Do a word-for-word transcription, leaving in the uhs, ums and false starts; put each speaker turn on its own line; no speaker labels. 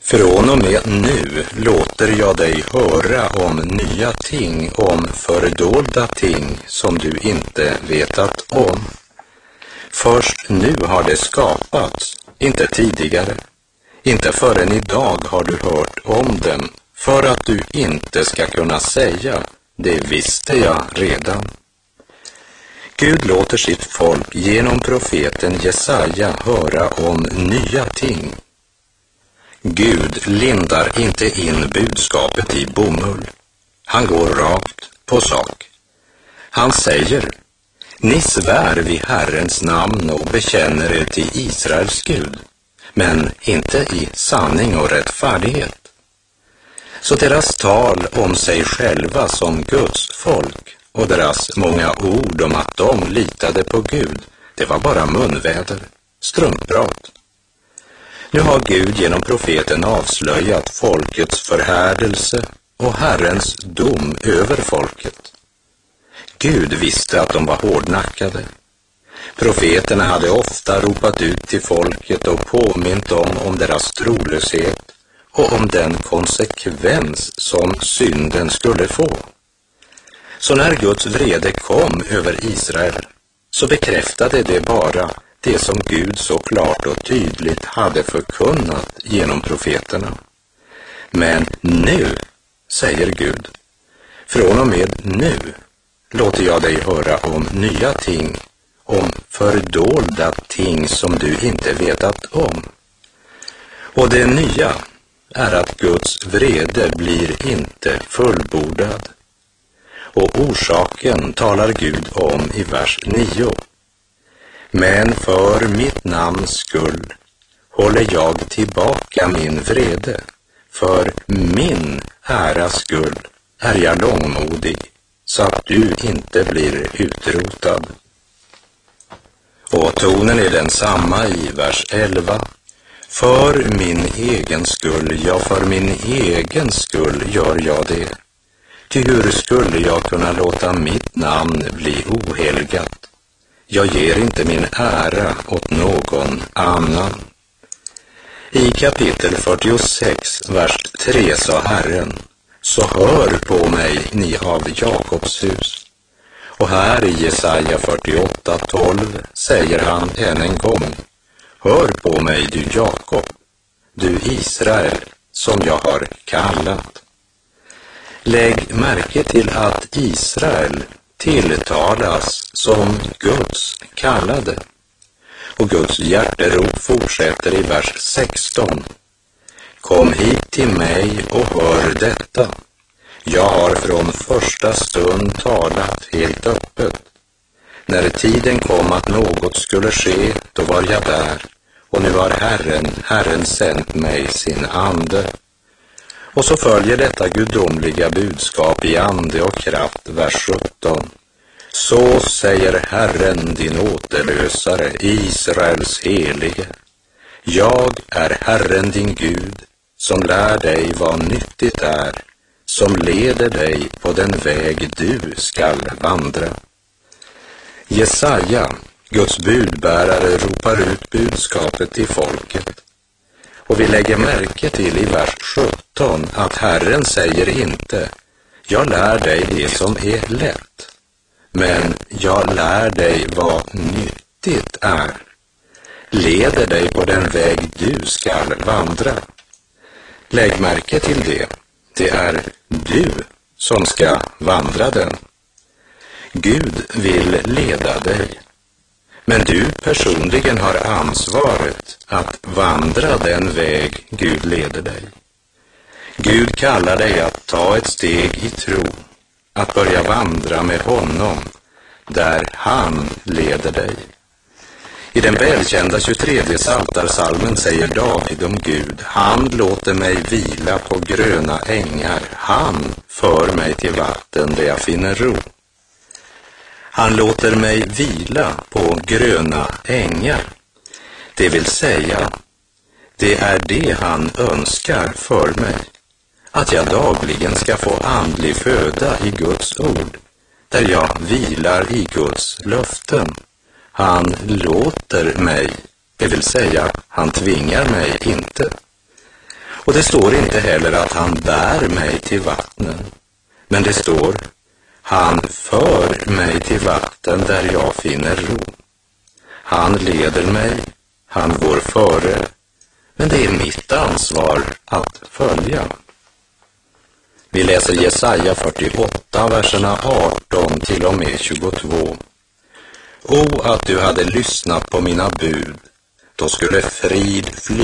Från och med nu låter jag dig höra om nya ting, om fördolda ting som du inte vetat om. Först nu har det skapats, inte tidigare. Inte förrän idag har du hört om dem, för att du inte ska kunna säga, det visste jag redan. Gud låter sitt folk genom profeten Jesaja höra om nya ting. Gud lindar inte in budskapet i bomull. Han går rakt på sak. Han säger, ni svär vid Herrens namn och bekänner er till Israels Gud, men inte i sanning och rättfärdighet. Så deras tal om sig själva som Guds folk och deras många ord om att de litade på Gud, det var bara munväder, struntprat. Nu har Gud genom profeten avslöjat folkets förhärdelse och Herrens dom över folket. Gud visste att de var hårdnackade. Profeterna hade ofta ropat ut till folket och påmint dem om deras trolöshet och om den konsekvens som synden skulle få. Så när Guds vrede kom över Israel så bekräftade det bara det som Gud så klart och tydligt hade förkunnat genom profeterna. Men nu, säger Gud, från och med nu låter jag dig höra om nya ting, om fördolda ting som du inte vetat om. Och det nya är att Guds vrede blir inte fullbordad. Och orsaken talar Gud om i vers nio. Men för mitt namns skull håller jag tillbaka min vrede. För min äras skull är jag långmodig, så att du inte blir utrotad. Och tonen är densamma i vers elva. För min egen skull, ja för min egen skull gör jag det. Ty hur skulle jag kunna låta mitt namn bli ohelgat? Jag ger inte min ära åt någon annan. I kapitel fyrtiosex, vers tre sa Herren, så hör på mig, ni av Jakobs hus. Och här i Jesaja fyrtioåtta tolv säger han än en gång, hör på mig, du Jakob, du Israel, som jag har kallat. Lägg märke till att Israel tilltalas som Guds kallade. Och Guds hjärterop fortsätter i vers sexton. Kom hit till mig och hör detta. Jag har från första stund talat helt öppet. När tiden kom att något skulle ske, då var jag där. Och nu har Herren, Herren sänt mig sin ande. Och så följer detta gudomliga budskap i ande och kraft, vers sjutton. Så säger Herren din återlösare, Israels helige. Jag är Herren din Gud, som lär dig vad nyttigt är, som leder dig på den väg du skall vandra. Jesaja, Guds budbärare, ropar ut budskapet till folket. Och vi lägger märke till i vers sjutton att Herren säger inte, jag lär dig det som är lätt, men jag lär dig vad nyttigt är. Leder dig på den väg du skall vandra. Lägg märke till det. Det är du som ska vandra den. Gud vill leda dig. Men du personligen har ansvaret att vandra den väg Gud leder dig. Gud kallar dig att ta ett steg i tro, att börja vandra med honom, där han leder dig. I den välkända tjugotredje psaltarpsalmen säger David om Gud, han låter mig vila på gröna ängar, han för mig till vatten där jag finner ro. Han låter mig vila på gröna ängar. Det vill säga, det är det han önskar för mig. Att jag dagligen ska få andlig föda i Guds ord, där jag vilar i Guds löften. Han låter mig, det vill säga, han tvingar mig inte. Och det står inte heller att han bär mig till vattnen, men det står: han för mig till vatten där jag finner ro. Han leder mig, han går före, men det är mitt ansvar att följa. Vi läser Jesaja fyrtioåtta, verserna arton till och med tjugotvå. O, att du hade lyssnat på mina bud, då skulle frid fly